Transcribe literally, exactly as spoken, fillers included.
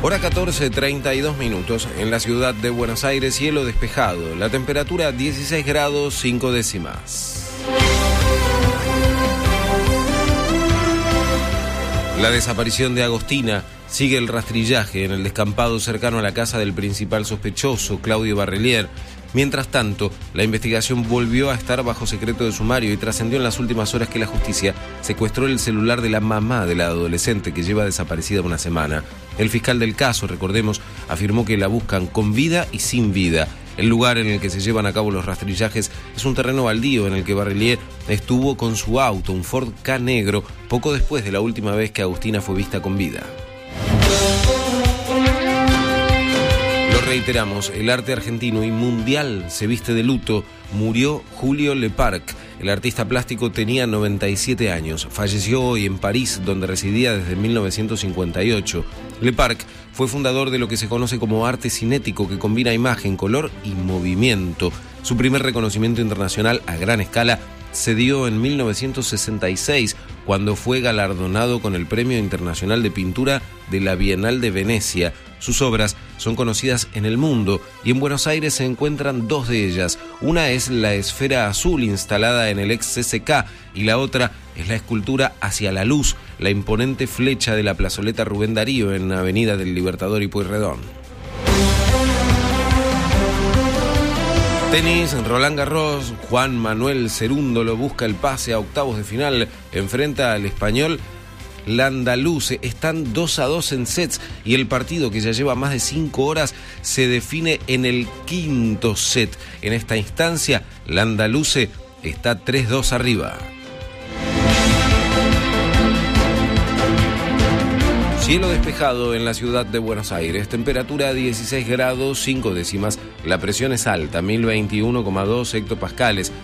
Hora catorce, treinta y dos minutos. En la ciudad de Buenos Aires, cielo despejado. La temperatura dieciséis grados, cinco décimas. La desaparición de Agostina. Sigue el rastrillaje en el descampado cercano a la casa del principal sospechoso, Claudio Barrelier. Mientras tanto, la investigación volvió a estar bajo secreto de sumario y trascendió en las últimas horas que la justicia secuestró el celular de la mamá de la adolescente que lleva desaparecida una semana. El fiscal del caso, recordemos, afirmó que la buscan con vida y sin vida. El lugar en el que se llevan a cabo los rastrillajes es un terreno baldío en el que Barrelier estuvo con su auto, un Ford Ka negro, poco después de la última vez que Agostina fue vista con vida. Lo reiteramos, el arte argentino y mundial se viste de luto. Murió Julio Leparc. El artista plástico tenía noventa y siete años. Falleció hoy en París, donde residía desde mil novecientos cincuenta y ocho. Leparc fue fundador de lo que se conoce como arte cinético, que combina imagen, color y movimiento. Su primer reconocimiento internacional a gran escala se dio en mil novecientos sesenta y seis, cuando fue galardonado con el Premio Internacional de Pintura de la Bienal de Venecia. Sus obras son conocidas en el mundo y en Buenos Aires se encuentran dos de ellas. Una es la esfera azul instalada en el ex C C K y la otra es la escultura Hacia la Luz, la imponente flecha de la plazoleta Rubén Darío en Avenida del Libertador y Pueyrredón. Tenis, Roland Garros, Juan Manuel Cerúndolo busca el pase a octavos de final, enfrenta al español Landaluce. Están dos a dos en sets y el partido, que ya lleva más de cinco horas, se define en el quinto set. En esta instancia, Landaluce está tres dos arriba. Cielo despejado en la ciudad de Buenos Aires, temperatura dieciséis grados, cinco décimas, la presión es alta, mil veintiuno coma dos hectopascales.